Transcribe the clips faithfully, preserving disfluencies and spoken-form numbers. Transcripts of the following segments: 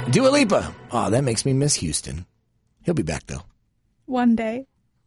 Dua Lipa. Oh, that makes me miss Houston. He'll be back, though. One day.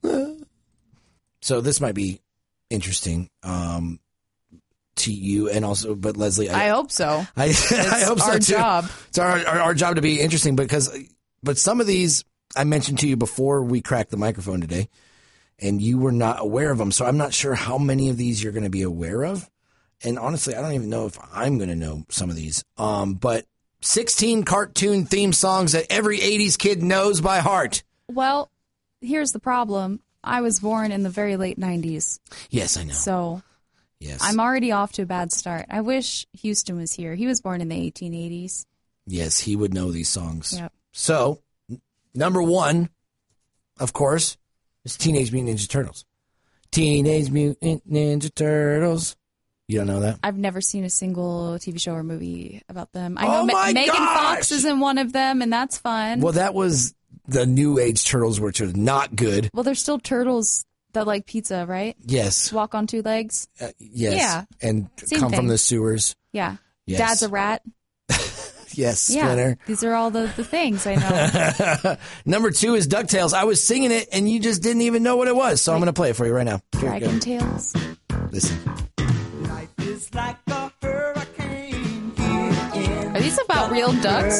So this might be interesting um, to you and also, but Leslie. I, I hope so. I, I hope so, our too. job. It's our, our, our job to be interesting because, but some of these I mentioned to you before we cracked the microphone today, and you were not aware of them. So I'm not sure how many of these you're going to be aware of. And honestly, I don't even know if I'm going to know some of these. Um, but sixteen cartoon theme songs that every eighties kid knows by heart. Well, here's the problem. I was born in the very late nineties. Yes, I know. So yes. I'm already off to a bad start. I wish Houston was here. He was born in the eighteen eighties. Yes, he would know these songs. Yep. So, n- number one, of course, is Teenage Mutant Ninja Turtles. Teenage Mutant Ninja Turtles. You don't know that? I've never seen a single T V show or movie about them. I Oh know Ma- my Megan gosh! Fox is in one of them, and that's fun. Well, that was the New Age Turtles, which are not good. Well, they're still turtles that like pizza, right? Yes. Walk on two legs. Uh, yes. Yeah. And Same come thing. from the sewers. Yeah. Yes. Dad's a rat. Yes, Yeah. Splinter. These are all the, the things I know. Number two is DuckTales. I was singing it, and you just didn't even know what it was, so I'm going to play it for you right now. Here we go. Dragon Tales. Listen. Life is like a hurricane here in Are these about real ducks?